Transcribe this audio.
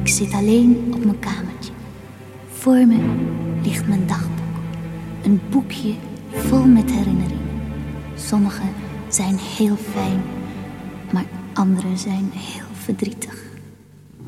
Ik zit alleen op mijn kamertje. Voor me ligt mijn dagboek. Een boekje vol met herinneringen. Sommige zijn heel fijn, maar andere zijn heel verdrietig.